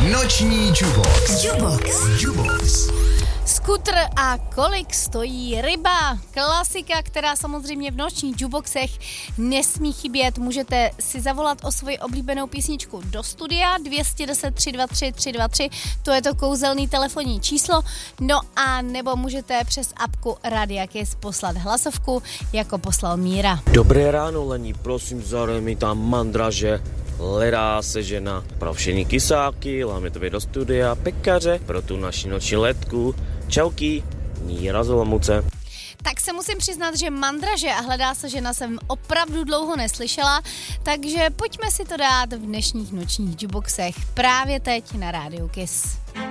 Noční Jubox. Skutr a kolik stojí ryba? Klasika, která samozřejmě v nočních juboxech nesmí chybět. Můžete si zavolat o svoji oblíbenou písničku do studia 210 323 323, to je to kouzelný telefonní číslo, no a nebo můžete přes apku Radia Kiss poslat hlasovku, jako poslal Míra. Dobré ráno, Lení, prosím, zahraj mi tam mandraže. Hledá se žena pro všechny kysáky, hlavně tobě do studia, pekaře pro tu naši noční letku. Čauky, Míra z Olomouce. Tak se musím přiznat, že mandraže a hledá se žena jsem opravdu dlouho neslyšela, takže pojďme si to dát v dnešních nočních juboxech právě teď na Rádiu Kiss.